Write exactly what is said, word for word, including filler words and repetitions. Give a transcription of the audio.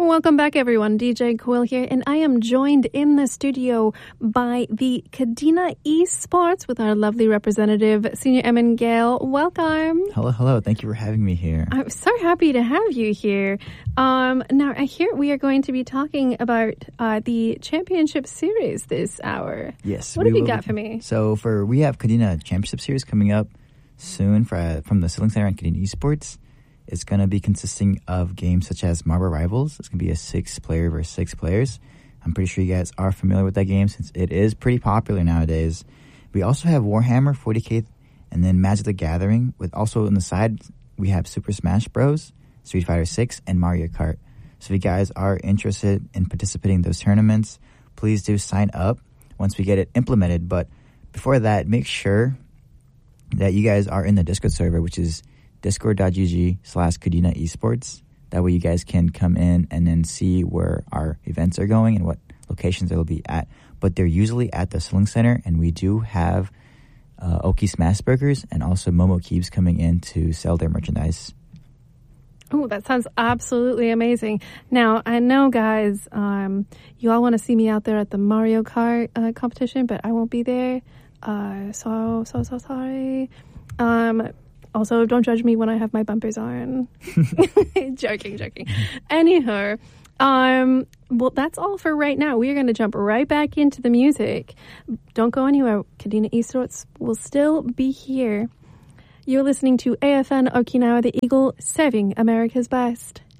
Welcome back, everyone. D J Quill here, and I am joined in the studio by the Kadena Esports with our lovely representative, Senior Emin Gale. Welcome. Hello, hello. Thank you for having me here. I'm so happy to have you here. Um, now, I hear we are going to be talking about uh, the Championship Series this hour. Yes. What have you will, got for me? So, for we have Kadena Championship Series coming up soon for, uh, from the Sling Center and Kadena Esports. It's going to be consisting of games such as Marble Rivals. It's going to be a six-player versus six players. I'm pretty sure you guys are familiar with that game since it is pretty popular nowadays. We also have Warhammer forty K and then Magic the Gathering. With also on the side, we have Super Smash Bros., Street Fighter six, and Mario Kart. So if you guys are interested in participating in those tournaments, please do sign up once we get it implemented. But before that, make sure that you guys are in the Discord server, which is discord.gg slash Kadena Esports. That way you guys can come in and then see where our events are going and what locations they'll be at. But they're usually at the Sling Center, and we do have uh, Oki Smash Burgers and also Momo Keeps coming in to sell their merchandise. Oh, that sounds absolutely amazing. Now, I know, guys, um, you all want to see me out there at the Mario Kart uh, competition, but I won't be there. Uh, so, so, so sorry. Um... Also, don't judge me when I have my bumpers on. joking, joking. Anyhow, um, well, that's all for right now. We are going to jump right back into the music. Don't go anywhere. Kadena Esports will still be here. You're listening to A F N Okinawa, the Eagle, serving America's best.